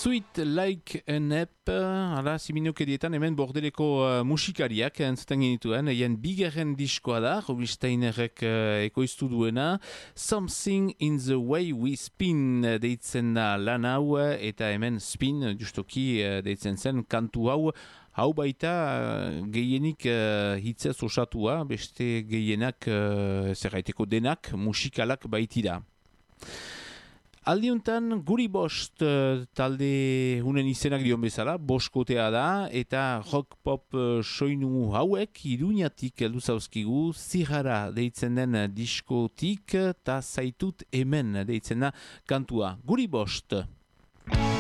Sweet Like an App, ala, ziminokedietan hemen bordeleko musikariak entzuten genituen, eien bigarren diskoa da, Rubinsteinerrek ekoiztu duena, Something in the Way We Spin deitzen da lan hau, eta hemen spin, justoki deitzen zen, kantu hau baita gehienik hitzez osatua, beste gehienak zerraiteko denak musikalak baitira. Aldiuntan guri bost talde hunen izenak dion bezala, boskotea da, eta rock-pop soinu hauek Iruñatik heldu zauzkigu, Zirrara deitzen den diskotik, eta zaitut hemen deitzen da kantua. Guri bost!